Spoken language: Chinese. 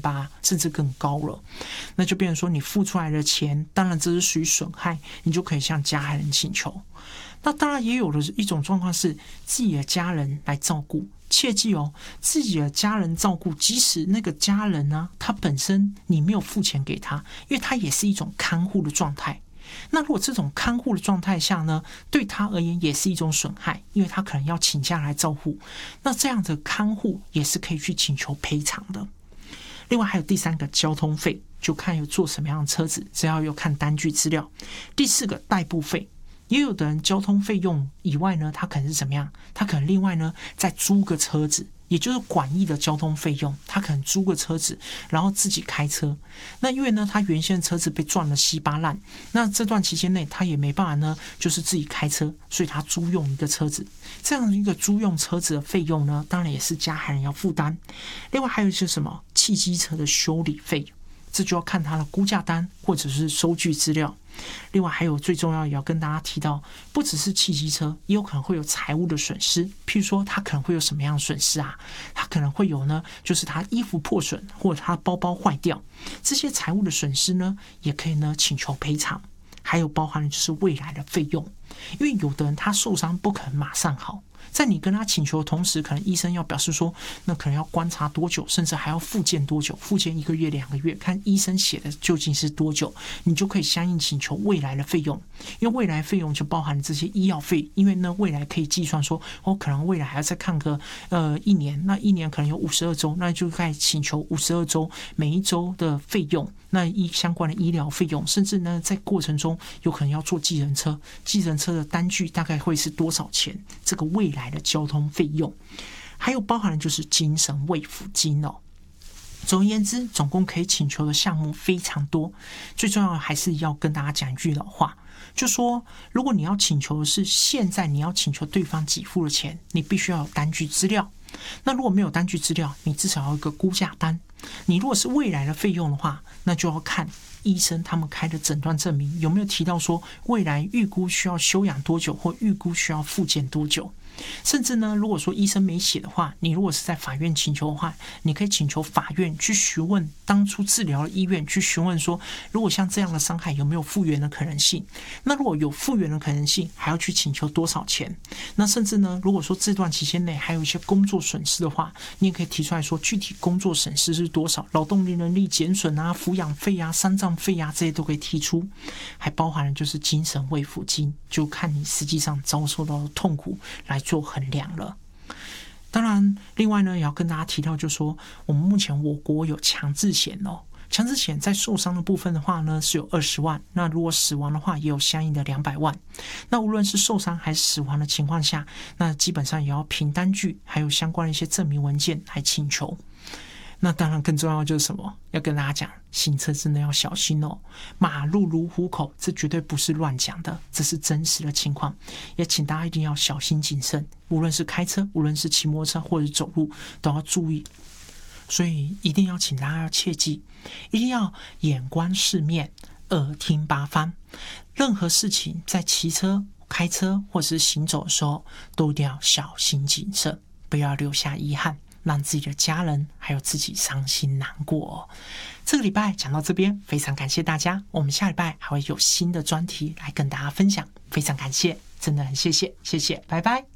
1800%甚至更高了。那就变成说你付出来的钱，当然这是属于损害，你就可以向加害人请求。那当然也有的一种状况是自己的家人来照顾，切记哦，自己的家人照顾，即使那个家人呢，他本身你没有付钱给他，因为他也是一种看护的状态。那如果这种看护的状态下呢，对他而言也是一种损害，因为他可能要请假来照护，那这样的看护也是可以去请求赔偿的。另外还有第3个交通费，就看有坐什么样的车子，只要有看单据资料。第4个代步费，也有的人交通费用以外呢，他可能是怎么样？他可能另外呢再租个车子，也就是广义的交通费用，他可能租个车子，然后自己开车。那因为呢，他原先的车子被撞得稀巴烂，那这段期间内他也没办法呢，就是自己开车，所以他租用一个车子。这样一个租用车子的费用呢，当然也是加害人要负担。另外还有就是什么汽机车的修理费，这就要看他的估价单或者是收据资料。另外还有最重要也要跟大家提到，不只是汽机车，也有可能会有财务的损失。譬如说他可能会有什么样的损失啊？他可能会有呢，就是他衣服破损或者他包包坏掉，这些财务的损失呢，也可以呢请求赔偿。还有包含的就是未来的费用，因为有的人他受伤不可能马上好，在你跟他请求的同时，可能医生要表示说，那可能要观察多久，甚至还要复健多久，复健1个月、2个月，看医生写的究竟是多久，你就可以相应请求未来的费用。因为未来费用就包含了这些医药费，因为呢未来可以计算说，可能未来还要再看个1年，那1年可能有52周，那就该请求52周每一周的费用，那相关的医疗费用，甚至呢在过程中有可能要坐计程车，计程车的单据大概会是多少钱，这个未来的交通费用。还有包含的就是精神慰抚金哦。总而言之，总共可以请求的项目非常多，最重要的还是要跟大家讲一句老话，就说如果你要请求的是现在你要请求对方给付的钱，你必须要有单据资料。那如果没有单据资料，你至少要有一个估价单。你如果是未来的费用的话，那就要看医生他们开的诊断证明有没有提到说未来预估需要休养多久，或预估需要复健多久。甚至呢，如果说医生没写的话，你如果是在法院请求的话，你可以请求法院去询问当初治疗的医院，去询问说，如果像这样的伤害有没有复原的可能性。那如果有复原的可能性，还要去请求多少钱。那甚至呢，如果说这段期间内还有一些工作损失的话，你也可以提出来说具体工作损失是多少，劳动力能力减损啊、抚养费啊、丧葬费啊，这些都可以提出。还包含了就是精神慰抚金，就看你实际上遭受到的痛苦来做衡量了。当然另外呢也要跟大家提到，就是说我们目前我国有强制险哦，强制险在受伤的部分的话呢是有20万，那如果死亡的话也有相应的200万。那无论是受伤还是死亡的情况下，那基本上也要凭单据还有相关的一些证明文件来请求。那当然更重要的就是什么，要跟大家讲，行车真的要小心哦，马路如虎口，这绝对不是乱讲的，这是真实的情况，也请大家一定要小心谨慎，无论是开车，无论是骑摩托车或者走路，都要注意。所以一定要请大家要切记，一定要眼观四面，耳听八方，任何事情在骑车、开车或是行走的时候，都一定要小心谨慎，不要留下遗憾，让自己的家人还有自己伤心难过哦。这个礼拜讲到这边，非常感谢大家，我们下礼拜还会有新的专题来跟大家分享，非常感谢，真的很谢谢，拜拜。